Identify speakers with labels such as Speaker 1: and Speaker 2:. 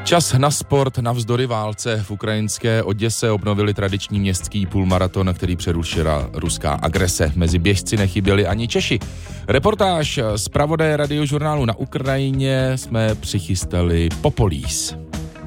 Speaker 1: Čas na sport. Navzdory válce v ukrajinské Oděse obnovili tradiční městský půlmaraton, který přerušila ruská agrese. Mezi běžci nechyběli ani Češi. Reportáž zpravodaje Radiožurnálu na Ukrajině jsme přichystali Popolís.